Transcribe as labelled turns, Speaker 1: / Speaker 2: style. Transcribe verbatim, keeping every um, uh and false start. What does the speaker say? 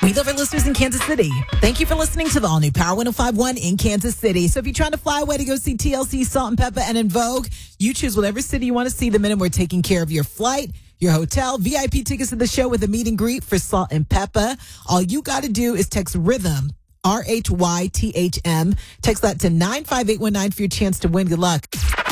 Speaker 1: We love our listeners in Kansas City. Thank you for listening to the all-new Power one oh five point one in Kansas City. So if you're trying to fly away to go see T L C, Salt and Pepper, and En Vogue, you choose whatever city you want to see them in, and we're taking care of your flight, your hotel, V I P tickets to the show with a meet and greet for Salt and Pepper. All you got to do is text RHYTHM, R H Y T H M. Text that to nine five eight one nine for your chance to win. Good luck.